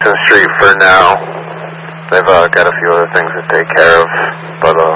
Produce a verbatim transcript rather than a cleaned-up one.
Street for now. They've uh, got a few other things to take care of, but uh,